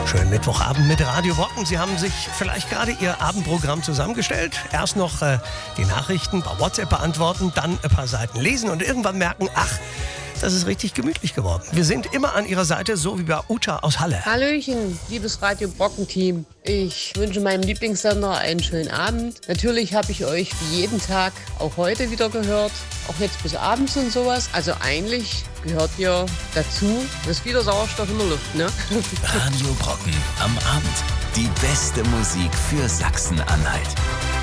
Schönen Mittwochabend mit Radio Brocken. Sie haben sich vielleicht gerade Ihr Abendprogramm zusammengestellt. Erst noch die Nachrichten bei WhatsApp beantworten, dann ein paar Seiten lesen und irgendwann merken, ach, das ist richtig gemütlich geworden. Wir sind immer an Ihrer Seite, so wie bei Uta aus Halle. Hallöchen, liebes Radio Brocken-Team. Ich wünsche meinem Lieblingssender einen schönen Abend. Natürlich habe ich euch wie jeden Tag auch heute wieder gehört, auch jetzt bis abends und sowas. Also eigentlich gehört ihr dazu. Das ist wieder Sauerstoff in der Luft, ne? Radio Brocken am Abend. Die beste Musik für Sachsen-Anhalt.